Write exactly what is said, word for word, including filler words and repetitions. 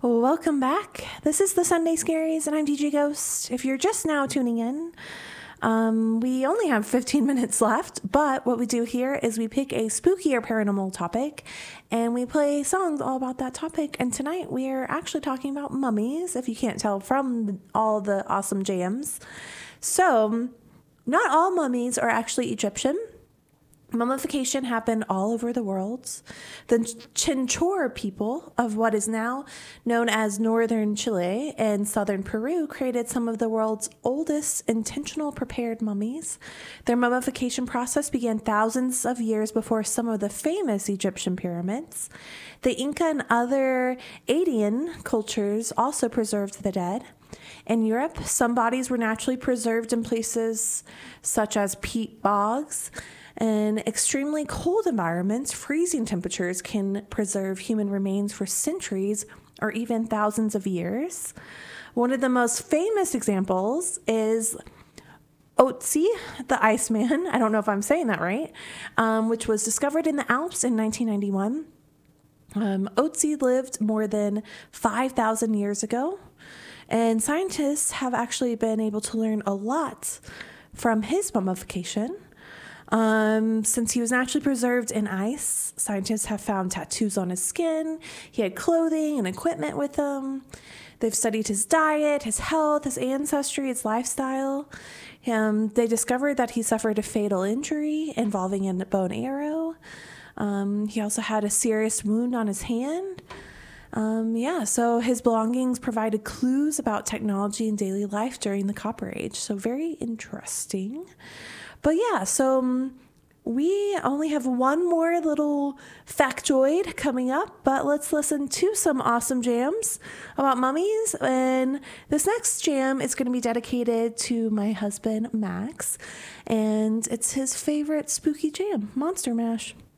Welcome back. This is the Sunday Scaries, and I'm D J Ghost. If you're just now tuning in, um, we only have fifteen minutes left, but what we do here is we pick a spooky or paranormal topic, and we play songs all about that topic. And tonight we are actually talking about mummies, if you can't tell from all the awesome jams. So, not all mummies are actually Egyptian. Mummification happened all over the world. The Chinchorro people of what is now known as northern Chile and southern Peru created some of the world's oldest intentional prepared mummies. Their mummification process began thousands of years before some of the famous Egyptian pyramids. The Inca and other Adian cultures also preserved the dead. In Europe, some bodies were naturally preserved in places such as peat bogs. In extremely cold environments, freezing temperatures can preserve human remains for centuries or even thousands of years. One of the most famous examples is Otzi, the Iceman. I don't know if I'm saying that right, um, which was discovered in the Alps in nineteen ninety-one. Um, Otzi lived more than five thousand years ago, and scientists have actually been able to learn a lot from his mummification. Um, since he was naturally preserved in ice, scientists have found tattoos on his skin. He had clothing and equipment with him. They've studied his diet, his health, his ancestry, his lifestyle. Um, they discovered that he suffered a fatal injury involving a bow and arrow. Um, he also had a serious wound on his hand. Um, yeah, so his belongings provided clues about technology and daily life during the Copper Age. So very interesting. But yeah, so um, we only have one more little factoid coming up, but let's listen to some awesome jams about mummies. And this next jam is going to be dedicated to my husband, Max, and it's his favorite spooky jam, Monster Mash.